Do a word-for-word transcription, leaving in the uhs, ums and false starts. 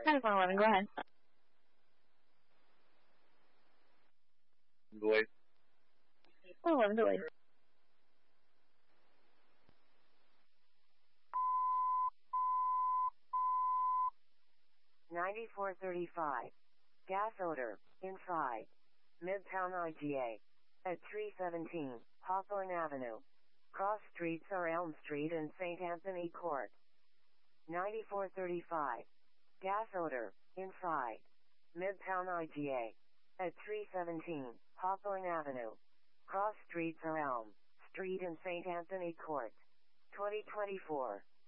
Telephone eleven, go ahead. Delayed. Oh, eleven delayed. ninety-four thirty-five. Gas odor, inside. Midtown I G A. At three seventeen, Hawthorne Avenue. Cross streets are Elm Street and Saint Anthony Court. ninety-four thirty-five. Gas odor, inside. Midtown I G A. At three seventeen, Hawthorne Avenue. Cross streets are Elm Street and Saint Anthony Court. twenty twenty-four.